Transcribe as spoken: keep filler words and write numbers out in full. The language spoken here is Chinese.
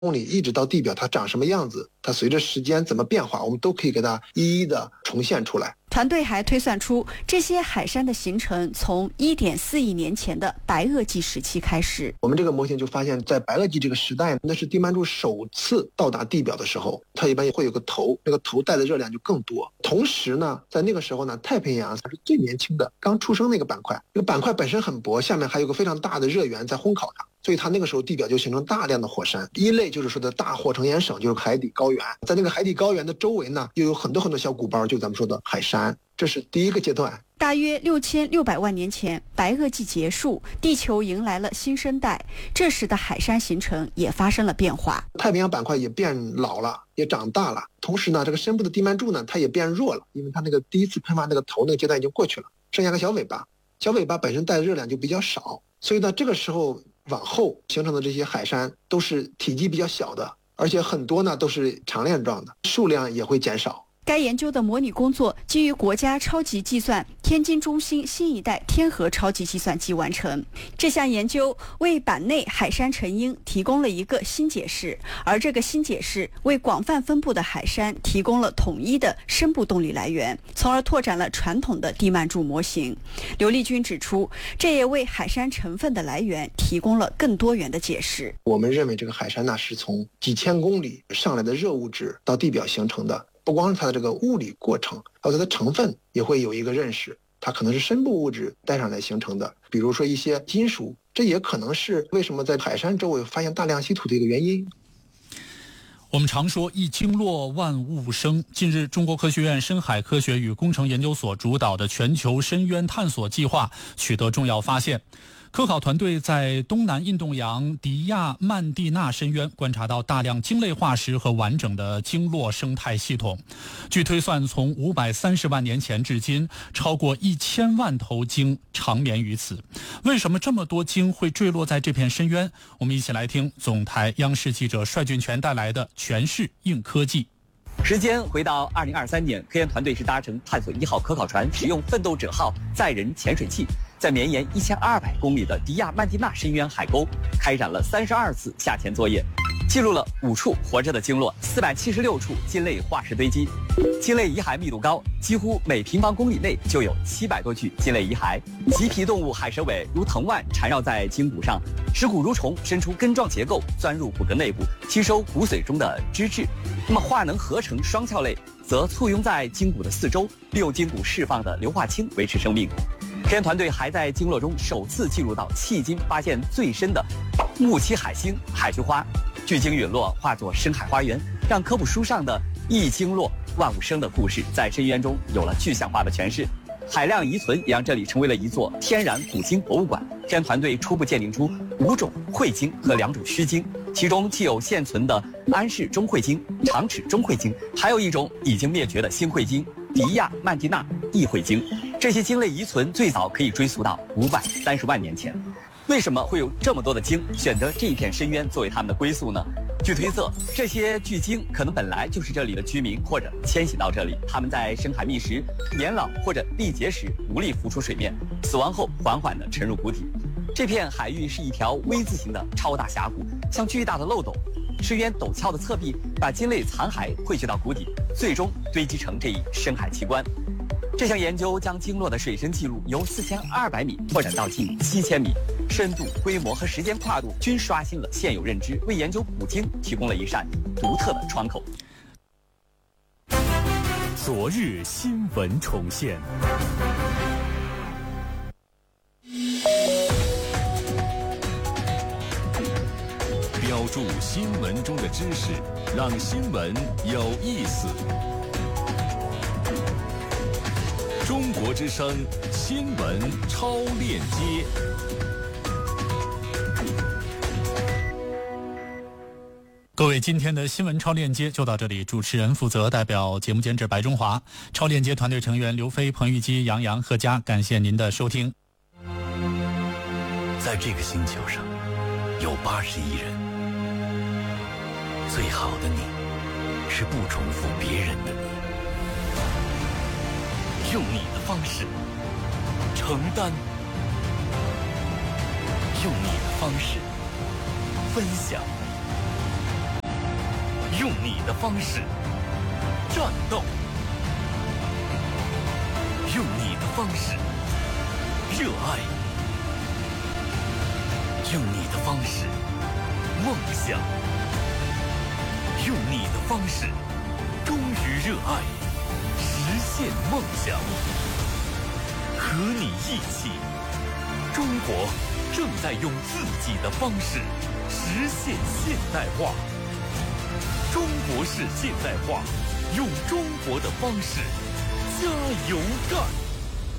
公里一直到地表它长什么样子，它随着时间怎么变化，我们都可以给它一一的重现出来。 团队还推算出，这些海山的形成从 一点四亿年前的白垩纪时期开始。 我们这个模型就发现，在白垩纪这个时代，那是地幔柱首次到达地表的时候，它一般也会有个头，那个头带的热量就更多。同时呢，在那个时候呢，太平洋它是最年轻的，刚出生那个板块，这个板块本身很薄，下面还有个非常大的热源在烘烤它。所以它那个时候地表就形成大量的火山。第一类就是说的大火成岩省，就是海底高原，在那个海底高原的周围呢，又有很多很多小鼓包，就咱们说的海山。这是第一个阶段。 大约六千六百万年前，白垩纪结束，地球迎来了新生代，这时的海山形成也发生了变化。 太平洋板块也变老了，也长大了，同时呢，这个深部的地幔柱呢，它也变弱了，因为它那个第一次喷发那个头那个阶段已经过去了，剩下个小尾巴，小尾巴本身带的热量就比较少，所以呢，这个时候往后形成的这些海山都是体积比较小的，而且很多呢都是长链状的，数量也会减少。 该研究的模拟工作基于国家超级计算天津中心新一代天河超级计算机完成。这项研究为板内海山成因提供了一个新解释，而这个新解释为广泛分布的海山提供了统一的深部动力来源，从而拓展了传统的地幔柱模型。刘立军指出，这也为海山成分的来源提供了更多元的解释。 我们认为这个海山呢是从几千公里上来的热物质到地表形成的，不光是它的这个物理过程，还有它的成分也会有一个认识，它可能是深部物质带上来形成的，比如说一些金属，这也可能是为什么在海山周围发现大量稀土的一个原因。 我们常说一经落万物生，近日中国科学院深海科学与工程研究所主导的全球深渊探索计划取得重要发现。科考团队在东南印度洋迪亚曼蒂纳深渊观察到大量鲸类化石和完整的鲸落生态系统。据推算，从五百三十万年前至今，超过一千万头鲸长眠于此。为什么这么多鲸会坠落在这片深渊？我们一起来听总台央视记者帅俊全带来的全市硬科技。 时间回到二零二三年，科研团队是搭乘探索一号科考船，使用奋斗者号载人潜水器，在绵延一千二百公里的迪亚曼蒂纳深渊海沟开展了三十二次下潜作业，记录了五处活着的鲸落，四百七十六处鲸类化石堆积。鲸类遗骸密度高，几乎每平方公里内就有七百多具鲸类遗骸。棘皮动物海蛇尾如藤蔓缠绕在鲸骨上，食骨蠕虫伸出根状结构，钻入骨骼内部，吸收骨髓中的脂质。那么化能合成双壳类则簇拥在鲸骨的四周，利用鲸骨释放的硫化氢维持生命。科研团队还在鲸落中首次记录到迄今发现最深的木栖海星海菊花，巨鲸陨落化作深海花园，让科普书上的一鲸落万物生的故事在深渊中有了具象化的诠释。海量遗存也让这里成为了一座天然古鲸博物馆。科研团队初步鉴定出五种喙鲸和两种须鲸，其中既有现存的安氏中喙鲸、长齿中喙鲸，还有一种已经灭绝的新喙鲸迪亚曼蒂纳异喙鲸。这些鲸类遗存最早可以追溯到五百三十万年前。为什么会有这么多的鲸选择这一片深渊作为它们的归宿呢？据推测，这些巨鲸可能本来就是这里的居民，或者迁徙到这里。它们在深海觅食、年老或者历劫时无力浮出水面，死亡后缓缓地沉入骨体。这片海域是一条 V 字形的超大峡谷，像巨大的漏斗。深渊陡峭的侧壁把鲸类残骸汇聚到谷底，最终堆积成这一深海奇观。这项研究将鲸落的水深记录由四千二百米拓展到近七千米，深度、规模和时间跨度均刷新了现有认知，为研究古鲸提供了一扇独特的窗口。 昨日新闻重现。标注新闻中的知识，让新闻有意思。中国之声新闻超链接。 各位，今天的新闻超链接就到这里，主持人负责，代表节目监制白中华，超链接团队成员刘飞、彭玉基、杨洋、贺佳，感谢您的收听。 在这个星球上有八十亿人，最好的你是不重复别人的你，用你的方式承担，用你的方式分享。 用你的方式战斗，用你的方式热爱，用你的方式梦想，用你的方式忠于热爱，实现梦想。和你一起，中国正在用自己的方式实现现代化。中国式现代化，用中国的方式加油干！